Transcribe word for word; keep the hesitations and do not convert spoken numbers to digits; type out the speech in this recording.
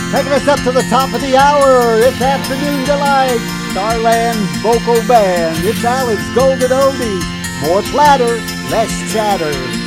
Taking us up to the top of the hour, it's Afternoon Delight, Starland's vocal band. It's Alex Golden Oldies. More platter, less chatter.